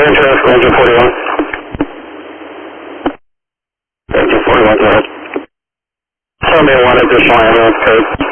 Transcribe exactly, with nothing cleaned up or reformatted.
Very traffic, engine forty-one. Engine forty-one, go ahead. Sunday one additional ambulance code.